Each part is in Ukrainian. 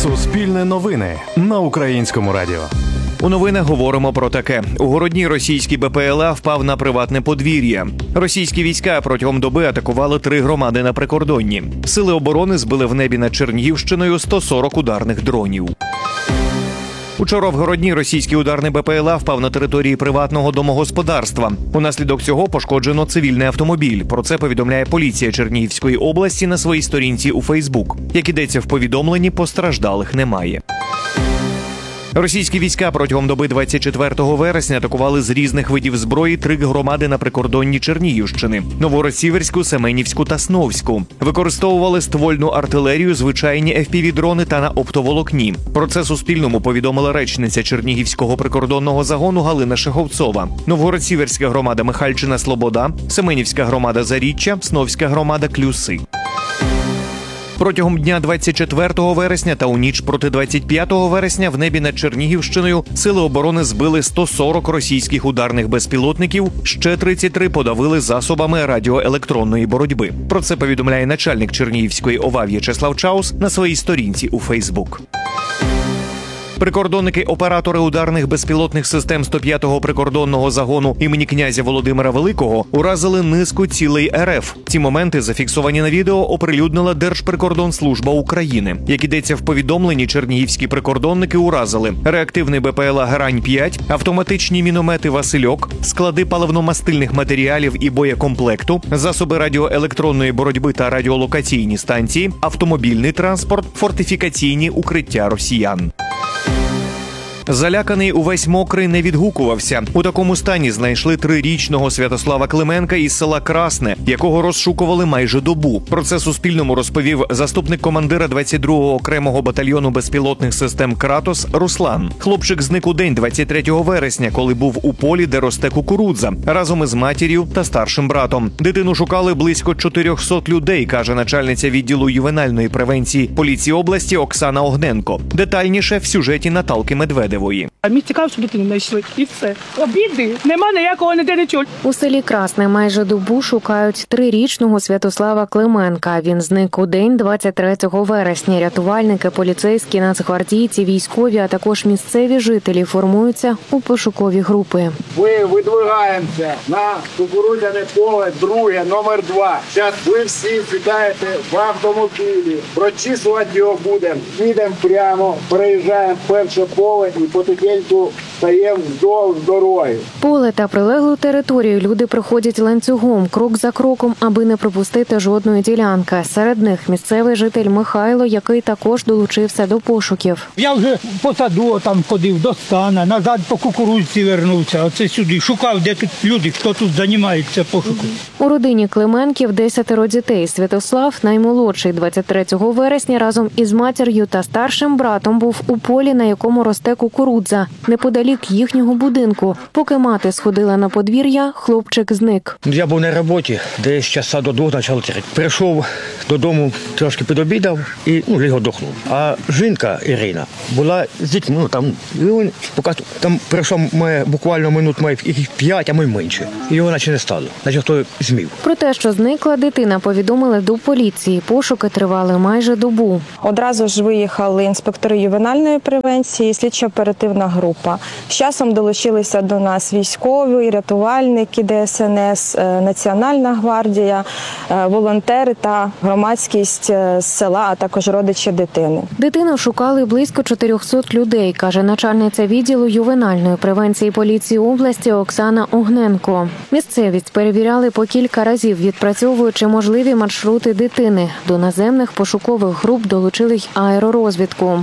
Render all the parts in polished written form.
Суспільне новини на Українському радіо. У новинах говоримо про таке. У Городні російський БПЛА впав на приватне подвір'я. Російські війська протягом доби атакували 3 громади на прикордонні. Сили оборони збили в небі над Чернігівщиною 140 ударних дронів. Учора в Городні російський ударний БПЛА впав на території приватного домогосподарства. Унаслідок цього пошкоджено цивільний автомобіль. Про це повідомляє поліція Чернігівської області на своїй сторінці у Фейсбук. Як ідеться в повідомленні, постраждалих немає. Російські війська протягом доби 24 вересня атакували з різних видів зброї 3 громади на прикордонні Чернігівщини – Новоросіверську, Семенівську та Сновську. Використовували ствольну артилерію, звичайні FPV-дрони та на оптоволокні. Про це Суспільному повідомила речниця Чернігівського прикордонного загону Галина Шеховцова. Новгород-Сіверська громада Михальчина-Слобода, Семенівська громада Заріччя, Сновська громада Клюси. Протягом дня 24 вересня та у ніч проти 25 вересня в небі над Чернігівщиною сили оборони збили 140 російських ударних безпілотників, ще 33 подавили засобами радіоелектронної боротьби. Про це повідомляє начальник Чернігівської ОВА В'ячеслав Чаус на своїй сторінці у Фейсбук. Прикордонники-оператори ударних безпілотних систем 105-го прикордонного загону імені князя Володимира Великого уразили низку цілей РФ. Ці моменти, зафіксовані на відео, оприлюднила Держприкордонслужба України. Як ідеться в повідомленні, чернігівські прикордонники уразили реактивний БПЛА «Грань-5», автоматичні міномети «Васильок», склади паливно-мастильних матеріалів і боєкомплекту, засоби радіоелектронної боротьби та радіолокаційні станції, автомобільний транспорт, фортифікаційні укриття росіян. Заляканий увесь мокрий не відгукувався. У такому стані знайшли 3-річного Святослава Клименка із села Красне, якого розшукували майже добу. Про це Суспільному розповів заступник командира 22-го окремого батальйону безпілотних систем «Кратос» Руслан. Хлопчик зник у день 23 вересня, коли був у полі, де росте кукурудза, разом із матір'ю та старшим братом. Дитину шукали близько 400 людей, каже начальниця відділу ювенальної превенції поліції області Оксана Огненко. Детальніше в сюжеті Наталки Медведевої. Мені цікаво, що дитину знайшли. І все. Обіди. Нема ніякого ніде нічого. У селі Красне майже добу шукають 3-річного Святослава Клименка. Він зник у день 23 вересня. Рятувальники, поліцейські, нацгвардійці, військові, а також місцеві жителі формуються у пошукові групи. Ми видвигаємося на кукурудзяне поле, друге, номер 2. Зараз ви всі сідаєте в автомобілі. Прочісувати його будемо. Їдемо прямо, переїжджаємо перше поле і потихеньку стаємо вздовж дороги. Поле та прилеглу територію люди проходять ланцюгом, крок за кроком, аби не пропустити жодної ділянки. Серед них місцевий житель Михайло, який також долучився до пошуків. Я вже по саду там ходив до стана, назад по кукурудзі вернувся, оце сюди. Шукав, де тут люди, хто тут займається пошуком. У родині Клименків 10 дітей. Святослав, наймолодший, 23 вересня, разом із матір'ю та старшим братом був у полі, на якому росте кукурудза, неподалік їхнього будинку. Поки мати сходила на подвір'я, хлопчик зник. Я був на роботі, десь часа до 2 почав тірити. Прийшов додому, трошки підобідав і ліг віддохнув. А жінка Ірина була з дітьми, і він поки там прийшов буквально минут 5, а ми менше. І його наче не стало, наче хто змів. Про те, що зникла дитина, повідомили до поліції. Пошуки тривали майже добу. Одразу ж виїхали інспектори ювенальної превенції, слідчо-оперативна група. З часом долучилися до нас військові, рятувальники ДСНС, Національна гвардія, волонтери та громадськість з села, а також родичі дитини. Дитину шукали близько 400 людей, каже начальниця відділу ювенальної превенції поліції області Оксана Огненко. Місцевість перевіряли по кілька разів, відпрацьовуючи можливі маршрути дитини. До наземних пошукових груп долучили й аеророзвідку.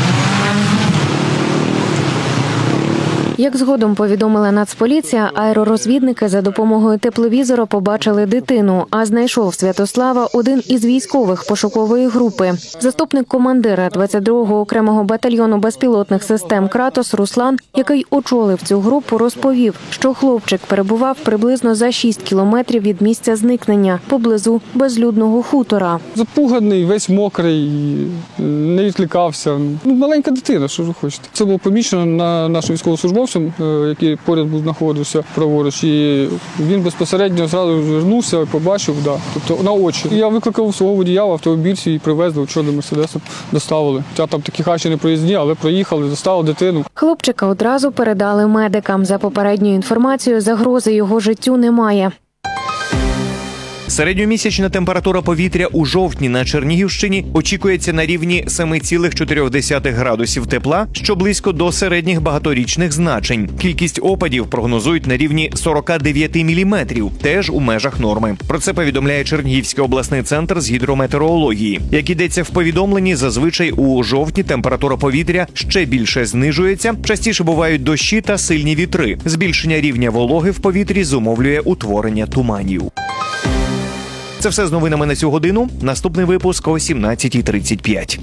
Як згодом повідомила Нацполіція, аеророзвідники за допомогою тепловізора побачили дитину, а знайшов Святослава один із військових пошукової групи. Заступник командира 22-го окремого батальйону безпілотних систем «Кратос» Руслан, який очолив цю групу, розповів, що хлопчик перебував приблизно за 6 кілометрів від місця зникнення, поблизу безлюдного хутора. Запуганий, весь мокрий, не відкликався. Маленька дитина, що ви хочете. Це було помічено на нашого військовослужбовця. охоронцем, який поряд був знаходився праворуч, і він безпосередньо зразу звернувся і побачив, тобто на очі. І я викликав свого водія в автомобільці і привезли, вчора до Мерседеса доставили. Хоча там такі хачі не проїзні, але проїхали, доставили дитину. Хлопчика одразу передали медикам. За попередньою інформацією, загрози його життю немає. Середньомісячна температура повітря у жовтні на Чернігівщині очікується на рівні 7,4 градусів тепла, що близько до середніх багаторічних значень. Кількість опадів прогнозують на рівні 49 міліметрів, теж у межах норми. Про це повідомляє Чернігівський обласний центр з гідрометеорології. Як ідеться в повідомленні, зазвичай у жовтні температура повітря ще більше знижується, частіше бувають дощі та сильні вітри. Збільшення рівня вологи в повітрі зумовлює утворення туманів. Це все з новинами на цю годину. Наступний випуск о 17:35.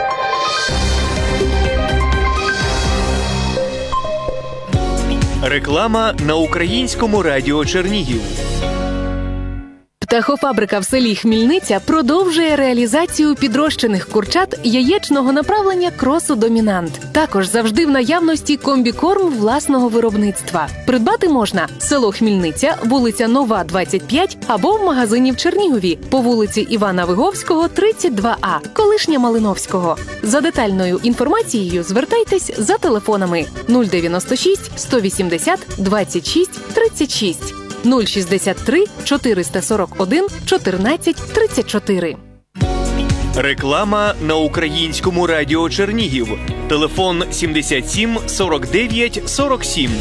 Реклама на Українському радіо Чернігів. Птахофабрика в селі Хмільниця продовжує реалізацію підрощених курчат яєчного направлення кросу Домінант. Також завжди в наявності комбікорм власного виробництва. Придбати можна село Хмільниця, вулиця Нова, 25, або в магазині в Чернігові по вулиці Івана Виговського, 32А, колишня Малиновського. За детальною інформацією звертайтесь за телефонами 096 180 26 36. 063 441 14 34. Реклама на Українському радіо Чернігів. Телефон 77 49 47.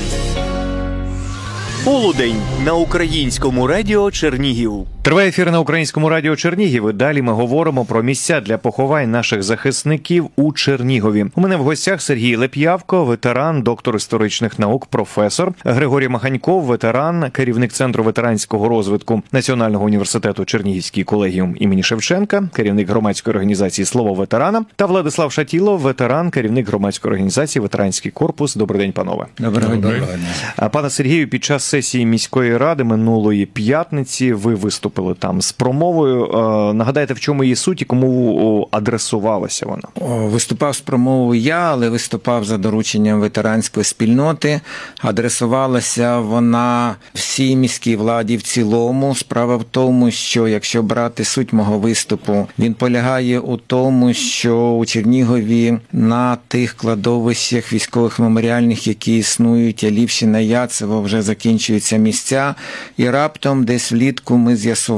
Полудень на Українському радіо Чернігів. Триває ефір на Українському радіо Чернігів. І далі ми говоримо про місця для поховань наших захисників у Чернігові. У мене в гостях Сергій Леп'явко, ветеран, доктор історичних наук, професор. Григорій Маханьков, ветеран, керівник Центру ветеранського розвитку Національного університету Чернігівський колегіум імені Шевченка, керівник громадської організації «Слово ветерана». Та Владислав Шатілов, ветеран, керівник громадської організації «Ветеранський корпус». Добрий день, панове. Доброго дня. Пане Сергію, під час сесії міської ради минулої п'ятниці ви виступили там з промовою. Нагадайте, в чому її суть і кому адресувалася вона? Виступав з промовою я, але виступав за дорученням ветеранської спільноти. Адресувалася вона всій міській владі в цілому. Справа в тому, що якщо брати суть мого виступу, він полягає у тому, що у Чернігові на тих кладовищах військових меморіальних, які існують, Ялівщина, Яцево, вже закінчуються місця. І раптом десь влітку ми з'ясували,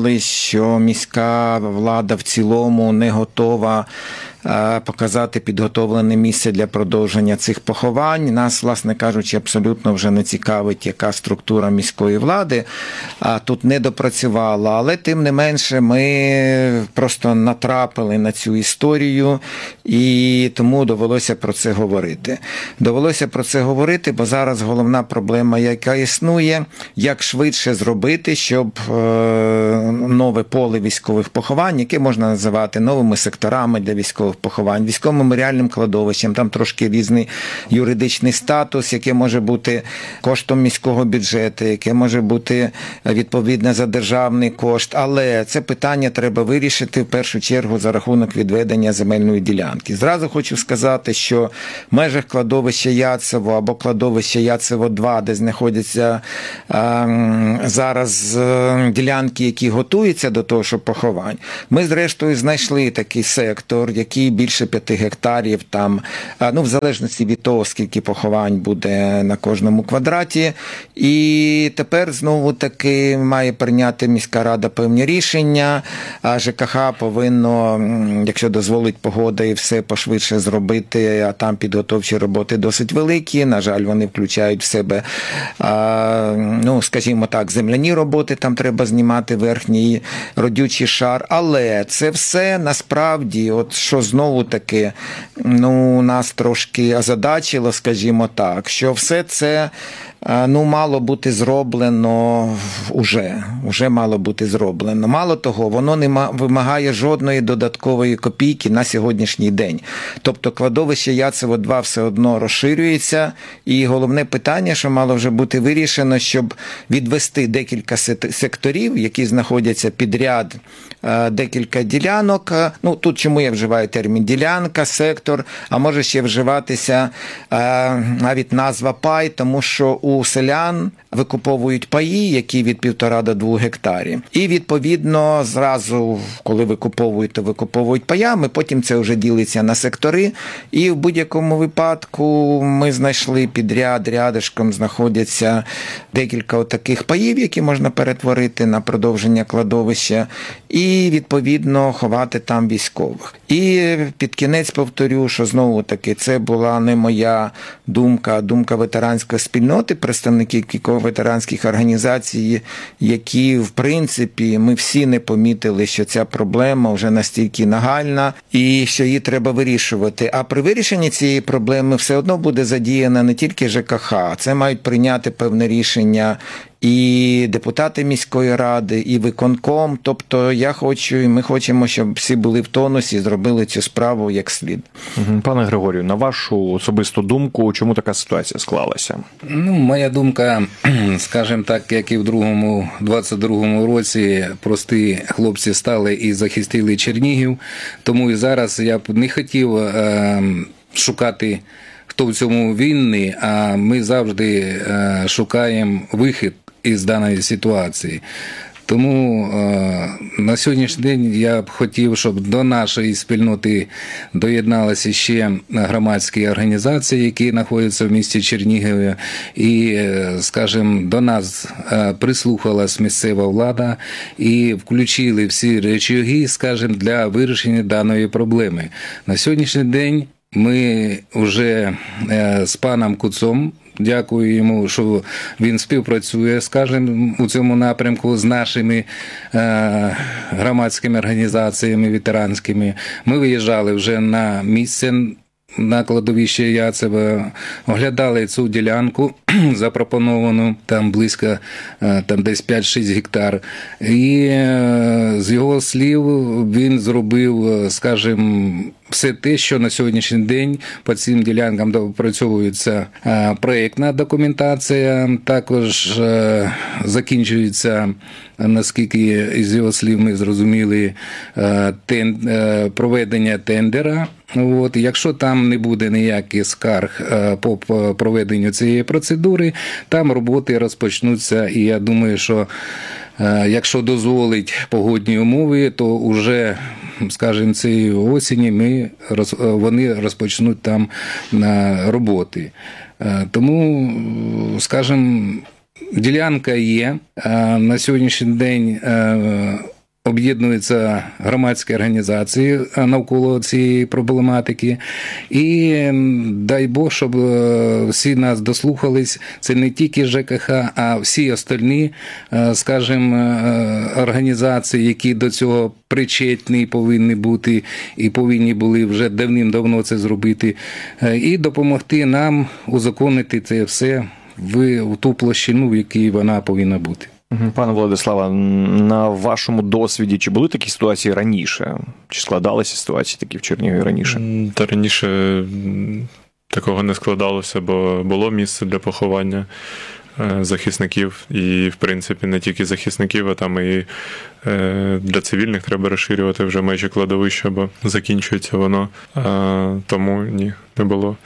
що міська влада в цілому не готова показати підготовлене місце для продовження цих поховань. Нас, власне кажучи, абсолютно вже не цікавить, яка структура міської влади тут не допрацювала. Але тим не менше ми просто натрапили на цю історію і тому довелося про це говорити. Довелося про це говорити, бо зараз головна проблема, яка існує, як швидше зробити, щоб нове поле військових поховань, яке можна називати новими секторами для військових поховань, військово-меморіальним кладовищем, там трошки різний юридичний статус, яке може бути коштом міського бюджету, яке може бути відповідно за державний кошт, але це питання треба вирішити в першу чергу за рахунок відведення земельної ділянки. Зразу хочу сказати, що в межах кладовища Яцево або кладовища Яцево-2, де знаходяться зараз ділянки, які готуються до того, що поховань, ми зрештою знайшли такий сектор, який більше 5 гектарів, там, в залежності від того, скільки поховань буде на кожному квадраті. І тепер знову-таки має прийняти міська рада певні рішення, а ЖКХ повинно, якщо дозволить погода, і все пошвидше зробити, а там підготовчі роботи досить великі. На жаль, вони включають в себе, скажімо так, земляні роботи, там треба знімати верхній родючий шар. Але це все насправді, що знову-таки, нас трошки озадачило, скажімо так, що все це мало бути зроблено уже мало бути зроблено. Мало того, воно не вимагає жодної додаткової копійки на сьогоднішній день. Тобто кладовище Яцево-2 все одно розширюється, і головне питання, що мало вже бути вирішено, щоб відвести декілька секторів, які знаходяться підряд декілька ділянок. Тут чому я вживаю термін ділянка, сектор, а може ще вживатися навіть назва пай, тому що у селян викуповують паї, які від 1,5 до 2 гектарів. І, відповідно, зразу, коли викуповують, то викуповують паями, потім це вже ділиться на сектори. І в будь-якому випадку ми знайшли підряд, рядишком знаходяться декілька таких паїв, які можна перетворити на продовження кладовища, і, відповідно, ховати там військових. І під кінець повторю, що знову-таки це була не моя думка, а думка ветеранської спільноти, представників ветеранських організацій, які, в принципі, ми всі не помітили, що ця проблема вже настільки нагальна і що її треба вирішувати. А при вирішенні цієї проблеми все одно буде задіяна не тільки ЖКХ, це мають прийняти певне рішення і депутати міської ради, і виконком. Тобто я хочу, і ми хочемо, щоб всі були в тонусі і зробили цю справу як слід. Пане Григорію, на вашу особисту думку, чому така ситуація склалася? Моя думка, скажімо так, як і в 22-му році прості хлопці стали і захистили Чернігів, тому і зараз я б не хотів шукати, хто в цьому винний, а ми завжди шукаємо вихід із даної ситуації. Тому на сьогоднішній день я б хотів, щоб до нашої спільноти доєдналися ще громадські організації, які знаходяться в місті Чернігові, і, скажімо, до нас прислухалась місцева влада і включили всі речаги, скажімо, для вирішення даної проблеми. На сьогоднішній день ми вже з паном Куцом, дякую йому, що він співпрацює, скажімо, у цьому напрямку з нашими громадськими організаціями ветеранськими. Ми виїжджали вже на місце, на кладовище Яцево, оглядали цю ділянку, запропоновану, там близько, там десь 5-6 гектар. І з його слів він зробив, скажімо, все те, що на сьогоднішній день по цим ділянкам допрацьовується проєктна документація, також закінчується, наскільки із його слів ми зрозуміли, проведення тендера. Якщо там не буде ніяких скарг по проведенню цієї процедури, там роботи розпочнуться, і я думаю, що якщо дозволить погодні умови, то вже, скажімо, цієї осені вони розпочнуть там роботи. Тому, скажімо, ділянка є. На сьогоднішній день об'єднуються громадські організації навколо цієї проблематики. І дай Бог, щоб всі нас дослухались. Це не тільки ЖКХ, а всі остальні, скажімо, організації, які до цього причетні повинні бути і повинні були вже давним-давно це зробити. І допомогти нам узаконити це все в ту площину, в якій вона повинна бути. Пане Владиславе, на вашому досвіді, чи були такі ситуації раніше? Чи складалися ситуації такі в Чернігові раніше? Та раніше такого не складалося, бо було місце для поховання захисників. І, в принципі, не тільки захисників, а там і для цивільних треба розширювати вже межі кладовища, бо закінчується воно. Тому ні, не було.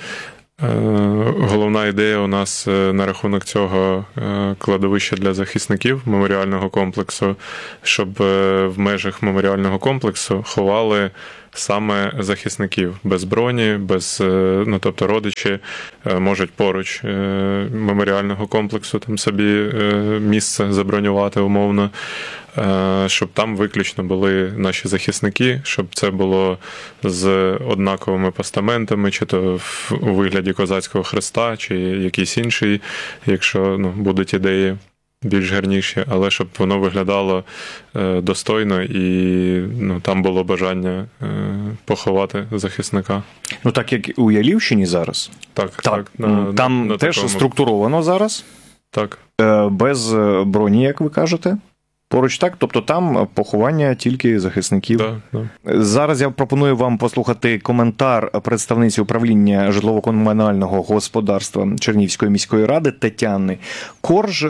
Головна ідея у нас на рахунок цього кладовища для захисників меморіального комплексу, щоб в межах меморіального комплексу ховали саме захисників без броні, тобто родичі можуть поруч меморіального комплексу там собі місце забронювати умовно, щоб там виключно були наші захисники, щоб це було з однаковими постаментами, чи то у вигляді козацького хреста, чи якийсь інший, якщо будуть ідеї більш гарніші, але щоб воно виглядало достойно і там було бажання поховати захисника. Так як у Ялівщині зараз. Так. Там теж структуровано зараз? Так. Без броні, як ви кажете? Поруч так? Тобто там поховання тільки захисників? Да. Зараз я пропоную вам послухати коментар представниці управління житлово-комунального господарства Чернігівської міської ради Тетяни Корж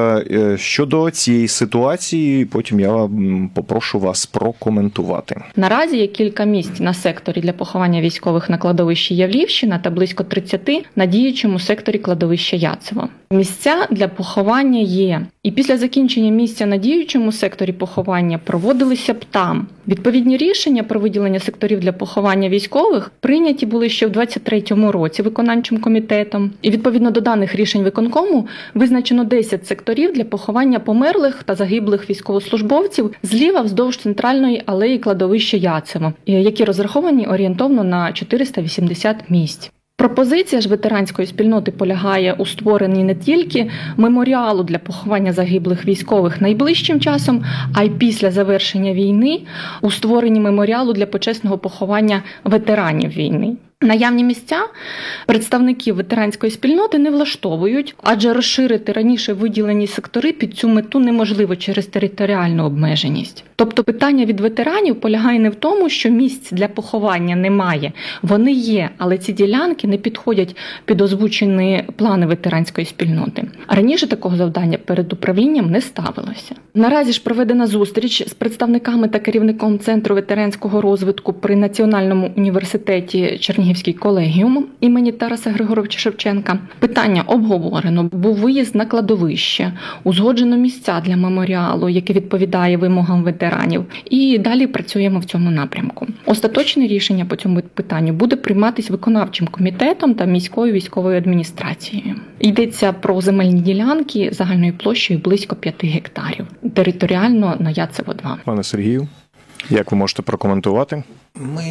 щодо цієї ситуації. Потім я попрошу вас прокоментувати. Наразі є кілька місць на секторі для поховання військових на кладовищі Явлівщина та близько 30 на діючому секторі кладовища Яцево. Місця для поховання є. І після закінчення місця на діючому секторі поховання проводилися б там. Відповідні рішення про виділення секторів для поховання військових прийняті були ще в 2023 році виконавчим комітетом. І відповідно до даних рішень виконкому визначено 10 секторів для поховання померлих та загиблих військовослужбовців зліва вздовж центральної алеї кладовища Яцево, які розраховані орієнтовно на 480 місць. Пропозиція ж ветеранської спільноти полягає у створенні не тільки меморіалу для поховання загиблих військових найближчим часом, а й після завершення війни у створенні меморіалу для почесного поховання ветеранів війни. Наявні місця представників ветеранської спільноти не влаштовують, адже розширити раніше виділені сектори під цю мету неможливо через територіальну обмеженість. Тобто питання від ветеранів полягає не в тому, що місць для поховання немає. Вони є, але ці ділянки не підходять під озвучені плани ветеранської спільноти. Раніше такого завдання перед управлінням не ставилося. Наразі ж проведена зустріч з представниками та керівником Центру ветеранського розвитку при Національному університеті Чернігівський колегіум імені Тараса Григоровича Шевченка. Питання обговорено, був виїзд на кладовище, узгоджено місця для меморіалу, яке відповідає вимогам ветеранів. І далі працюємо в цьому напрямку. Остаточне рішення по цьому питанню буде прийматись виконавчим комітетом та міською військовою адміністрацією. Йдеться про земельні ділянки загальною площею близько 5 гектарів. Територіально на Яцево 2. Пане Сергію, як ви можете прокоментувати? Ми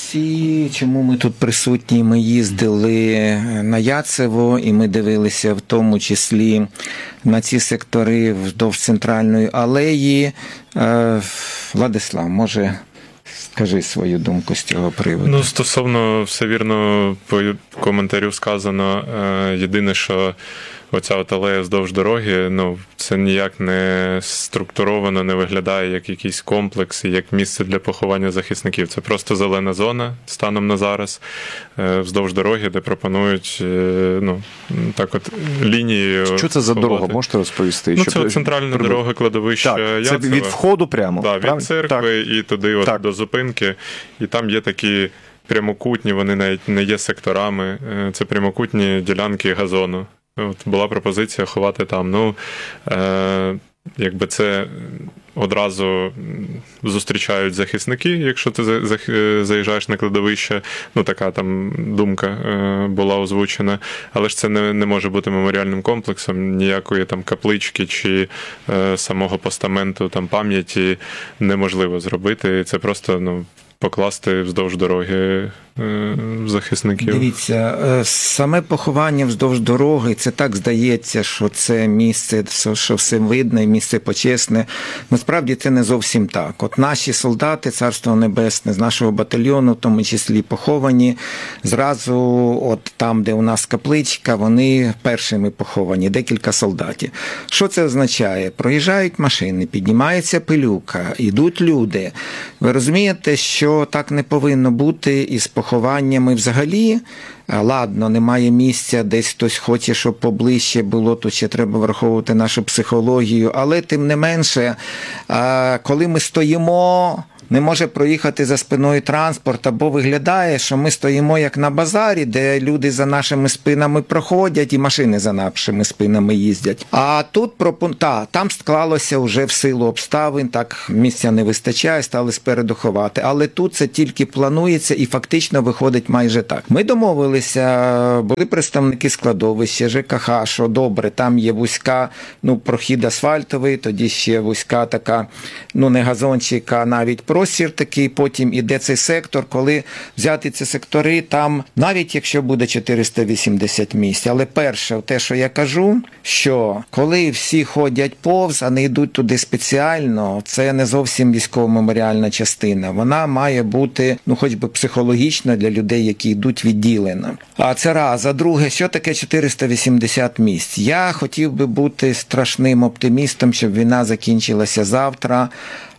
всі, чому ми тут присутні, ми їздили на Яцево і ми дивилися в тому числі на ці сектори вздовж центральної алеї. Владислав, може, скажи свою думку з цього приводу. Ну, стосовно, все вірно, по коментарю сказано. Єдине, що оця от алея вздовж дороги, це ніяк не структуровано, не виглядає як якийсь комплекс, як місце для поховання захисників. Це просто зелена зона станом на зараз, вздовж дороги, де пропонують, так от, лінією. Що це за дорога, можете розповісти? Це центральна дорога кладовища Яцева. Це від входу прямо? Так, від церкви і туди до зупинки. І там є такі прямокутні, вони навіть не є секторами, це прямокутні ділянки газону. Була пропозиція ховати там. Якби це одразу зустрічають захисники, якщо ти заїжджаєш на кладовище. Така там думка була озвучена. Але ж це не може бути меморіальним комплексом, ніякої там каплички чи самого постаменту там пам'яті неможливо зробити. Це просто, покласти вздовж дороги захисників. Дивіться, саме поховання вздовж дороги, це так здається, що це місце, що все видно, місце почесне. Насправді це не зовсім так. От наші солдати, Царство Небесне, з нашого батальйону, в тому числі поховані, зразу от там, де у нас капличка, вони першими поховані, декілька солдатів. Що це означає? Проїжджають машини, піднімається пилюка, йдуть люди. Ви розумієте, що так не повинно бути із похованнями взагалі. Ладно, немає місця, десь хтось хоче, щоб поближче було, то ще треба враховувати нашу психологію. Але тим не менше, коли ми стоїмо, не може проїхати за спиною транспорт, або виглядає, що ми стоїмо як на базарі, де люди за нашими спинами проходять і машини за нашими спинами їздять. А тут там склалося вже в силу обставин, так місця не вистачає, стали спереду ховати. Але тут це тільки планується і фактично виходить майже так. Ми домовилися, були представники складовища, ЖКХ, що добре, там є вузька, прохід асфальтовий, тоді ще вузька така, не газончик, а навіть простір такий, потім іде цей сектор. Коли взяти ці сектори, там навіть якщо буде 480 місць, але перше, те, що я кажу, що коли всі ходять повз, а не йдуть туди спеціально, це не зовсім військово-меморіальна частина. Вона має бути, хоч би психологічно для людей, які йдуть, відділена. А це раз. А друге, що таке 480 місць? Я хотів би бути страшним оптимістом, щоб війна закінчилася завтра.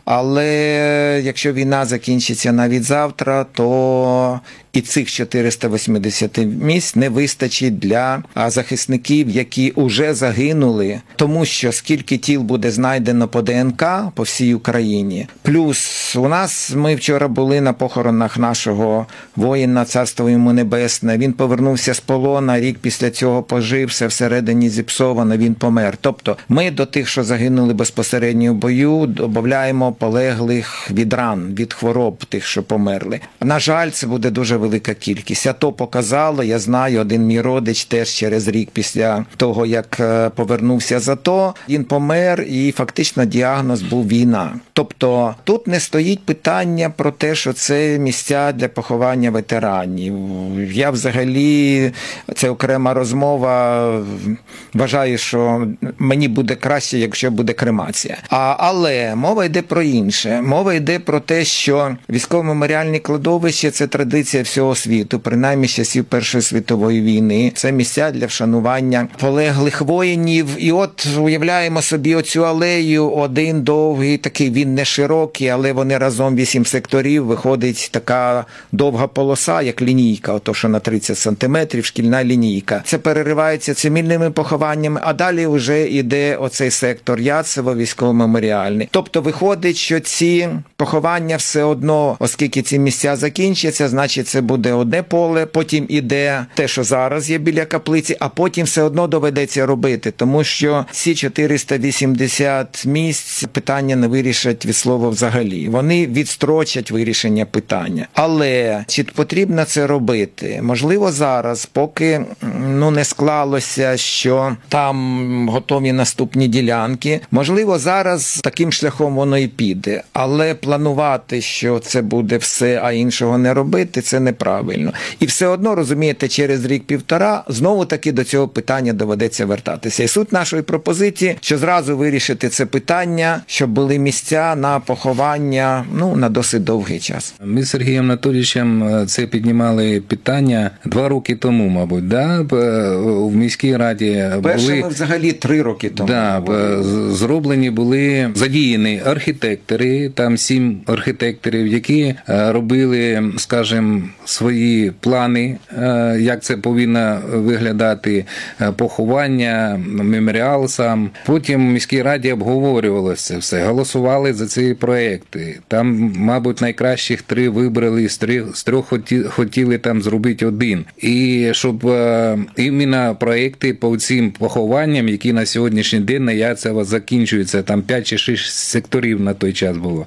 Але якщо війна закінчиться навіть завтра, то і цих 480 місць не вистачить для захисників, які вже загинули, тому що скільки тіл буде знайдено по ДНК по всій Україні. Плюс ми вчора були на похоронах нашого воїна, царство йому небесне. Він повернувся з полона, рік після цього пожив, все всередині зіпсовано, він помер. Тобто ми до тих, що загинули безпосередньо в бою, додаємо полеглих від ран, від хвороб тих, що померли. На жаль, це буде дуже велика кількість. АТО показало, я знаю, один мій родич теж через рік після того, як повернувся з АТО, він помер і фактично діагноз був війна. Тобто тут не стоїть питання про те, що це місця для поховання ветеранів. Я взагалі, це окрема розмова, вважаю, що мені буде краще, якщо буде кремація. Але мова йде про інше. Мова йде про те, що військово-меморіальні кладовища – це традиція всього світу, принаймні з часів Першої світової війни. Це місця для вшанування полеглих воїнів. І от уявляємо собі оцю алею, один довгий, такий, він не широкий, але вони разом 8 секторів, виходить така довга полоса, як лінійка, ото що на 30 сантиметрів, шкільна лінійка. Це переривається цивільними похованнями, а далі вже йде оцей сектор Яцево, військово-меморіальний. Тобто виходить, що ці поховання все одно, оскільки ці місця закінчаться, значить це буде одне поле, потім іде те, що зараз є біля каплиці, а потім все одно доведеться робити, тому що ці 480 місць питання не вирішать від слова взагалі. Вони відстрочать вирішення питання. Але чи потрібно це робити? Можливо, зараз, поки не склалося, що там готові наступні ділянки, можливо, зараз таким шляхом воно і піде. Але планувати, що це буде все, а іншого не робити, це неправильно. І все одно, розумієте, через рік-півтора знову-таки до цього питання доведеться вертатися. І суть нашої пропозиції, що зразу вирішити це питання, щоб були місця на поховання, на досить довгий час. Ми з Сергієм Анатолійовичем це піднімали питання 2 роки тому, мабуть, в міській раді Перше ми взагалі 3 роки тому. Зроблені були, задіяні архітектори, там 7 архітекторів, які робили, скажімо, свої плани, як це повинно виглядати поховання, меморіал сам. Потім в міській раді обговорювалося це все, голосували за ці проекти. Там, мабуть, найкращих 3 вибрали, з 3 хотіли там зробити 1. І щоб іменно проекти по цим похованням, які на сьогоднішній день на Яцево закінчуються, там 5 чи 6 секторів на той час було.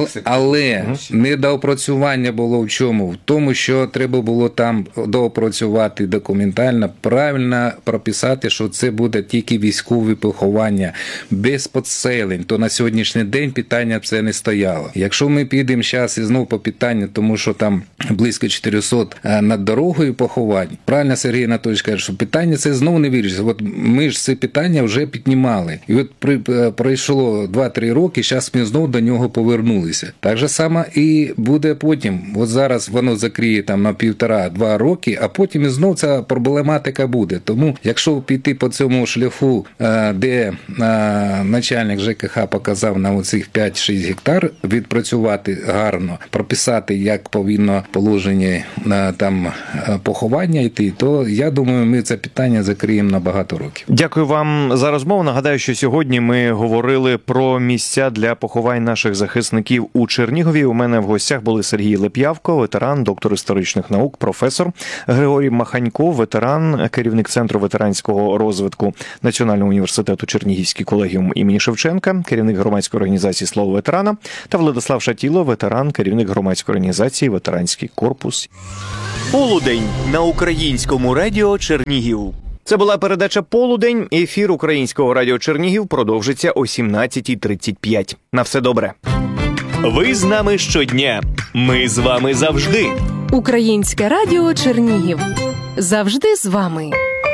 Але недоопрацювання було в чому? В тому, що треба було там доопрацювати документально, правильно прописати, що це буде тільки військові поховання, без підселень, то на сьогоднішній день питання це не стояло. Якщо ми підемо зараз і знову по питанню, тому що там близько 400 над дорогою поховань, правильно Сергій Анатолійович каже, що питання це знову не вирішиться. От ми ж це питання вже піднімали. І от пройшло 2-3 роки, зараз ми знову до нього повернулися. Так же само і буде потім. От зараз воно закриє там на 1,5-2 роки, а потім і знову ця проблематика буде. Тому, якщо піти по цьому шляху, де начальник ЖКХ показав на оцих 5-6 гектар, відпрацювати гарно, прописати, як повинно положення там поховання йти, то я думаю, ми це питання закриємо на багато років. Дякую вам за розмову. Нагадаю, що сьогодні ми говорили про місця для поховань наших захисників у Чернігові. У мене в гостях були Сергій Леп'явко, ветеран, доктор історичних наук, професор, Григорій Маханько, ветеран, керівник Центру ветеранського розвитку Національного університету Чернігівський колегіум імені Шевченка, керівник громадської організації «Слово ветерана», та Владислав Шатіло, ветеран, керівник громадської організації «Ветеранський корпус». Полудень на Українському радіо Чернігів. Це була передача «Полудень». Ефір Українського радіо Чернігів продовжиться о 17:35. На все добре. Ви з нами щодня. Ми з вами завжди. Українське радіо Чернігів. Завжди з вами.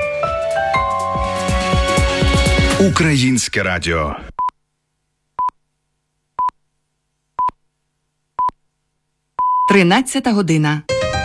Українське радіо. Тринадцята година.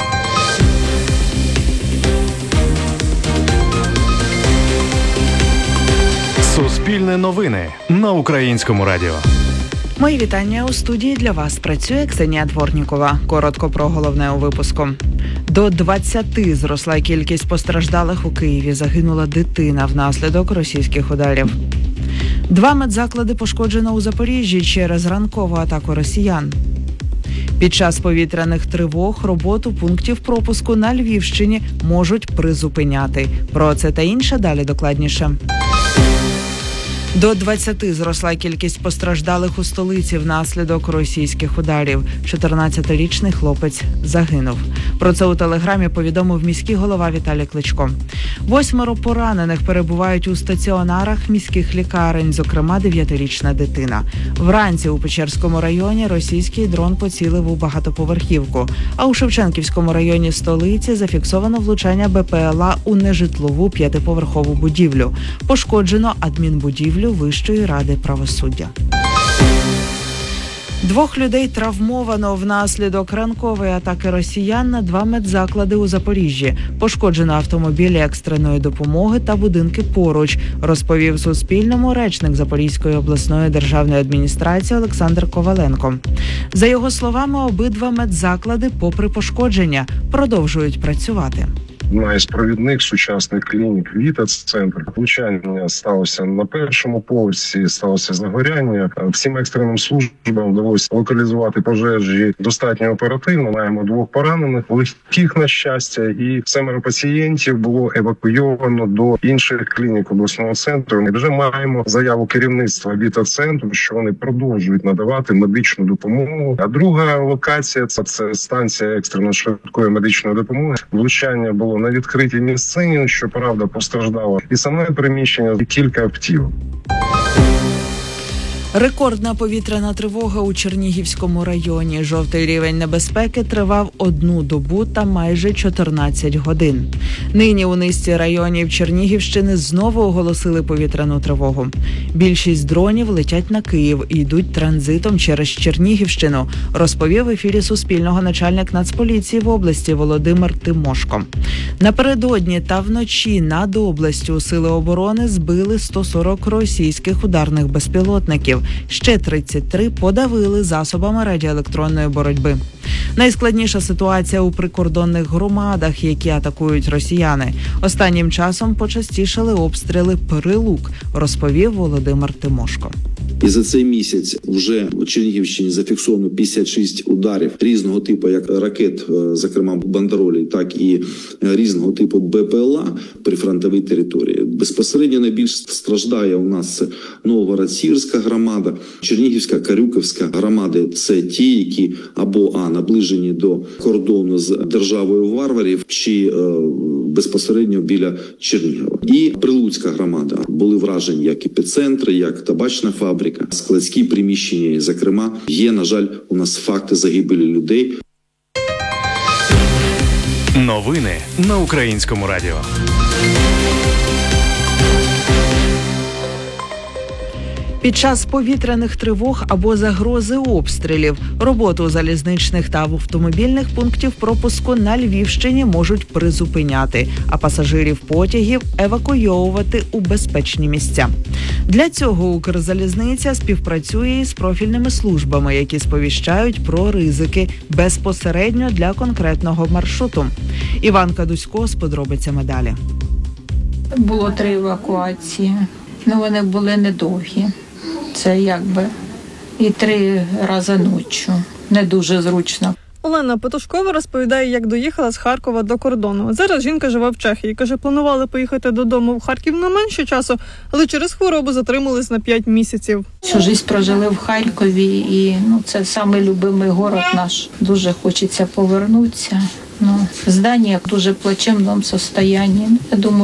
Суспільне новини на Українському радіо. Мої вітання. У студії для вас працює Ксенія Дворнікова. Коротко про головне у випуску. До 20 зросла кількість постраждалих у Києві. Загинула дитина внаслідок російських ударів. 2 медзаклади пошкоджено у Запоріжжі через ранкову атаку росіян. Під час повітряних тривог роботу пунктів пропуску на Львівщині можуть призупиняти. Про це та інше далі докладніше. До 20 зросла кількість постраждалих у столиці внаслідок російських ударів. 14-річний хлопець загинув. Про це у Телеграмі повідомив міський голова Віталій Кличко. 8 поранених перебувають у стаціонарах міських лікарень, зокрема 9-річна дитина. Вранці у Печерському районі російський дрон поцілив у багатоповерхівку, а у Шевченківському районі столиці зафіксовано влучання БПЛА у нежитлову 5-поверхову будівлю. Пошкоджено адмінбудівлю Вищої ради правосуддя. 2 людей травмовано внаслідок ранкової атаки росіян на 2 медзаклади у Запоріжжі. Пошкоджено автомобілі екстреної допомоги та будинки поруч, розповів Суспільному речник Запорізької обласної державної адміністрації Олександр Коваленко. За його словами, обидва медзаклади, попри пошкодження, продовжують працювати. Одна із провідних сучасних клінік «Віта-центр». Влучання сталося на першому поверсі, сталося загоряння. Всім екстреним службам вдалося локалізувати пожежі достатньо оперативно. Маємо 2 поранених, легких, на щастя, і 7 пацієнтів було евакуйовано до інших клінік обласного центру. І вже маємо заяву керівництва «Віта-центру», що вони продовжують надавати медичну допомогу. А друга локація – це станція екстреної швидкої медичної допомоги. Влучання було на відкритій місцині, щоправда, постраждало і саме приміщення, і кілька автівок. Рекордна повітряна тривога у Чернігівському районі. Жовтий рівень небезпеки тривав 1 добу та майже 14 годин. Нині у низці районів Чернігівщини знову оголосили повітряну тривогу. Більшість дронів летять на Київ і йдуть транзитом через Чернігівщину, розповів в ефірі Суспільного начальник Нацполіції в області Володимир Тимошко. Напередодні та вночі над областю Сили оборони збили 140 російських ударних безпілотників. Ще 33 подавили засобами радіоелектронної боротьби. Найскладніша ситуація у прикордонних громадах, які атакують росіяни. Останнім часом почастішали обстріли Перелук, розповів Володимир Тимошко. І за цей місяць вже в Чернігівщині зафіксовано 56 ударів різного типу, як ракет, зокрема бандеролі, так і різного типу БПЛА при фронтовій території. Безпосередньо найбільш страждає у нас це Новгород-Сіверська громада, Чернігівська, Карюківська громади. Це ті, які або наближені до кордону з державою варварів, чи безпосередньо біля Чернігова. І Прилуцька громада. Були вражені як епіцентри, як табачна фабрика, складські приміщення. Зокрема, є, на жаль, у нас факти загибелі людей. Новини на Українському радіо. Під час повітряних тривог або загрози обстрілів роботу залізничних та автомобільних пунктів пропуску на Львівщині можуть призупиняти, а пасажирів потягів евакуйовувати у безпечні місця. Для цього Укрзалізниця співпрацює із профільними службами, які сповіщають про ризики безпосередньо для конкретного маршруту. Іванка Дусько з подробицями далі. Було 3 евакуації, але вони були недовгі. Це якби і 3 рази ночі. Не дуже зручно. Олена Петушкова розповідає, як доїхала з Харкова до кордону. Зараз жінка живе в Чехії. Каже, планували поїхати додому в Харків на менше часу, але через хворобу затримались на 5 місяців. Всю життя прожили в Харкові, і це самий любимий город наш. Дуже хочеться повернутися. Здання в дуже плачевному стані. Я думаю,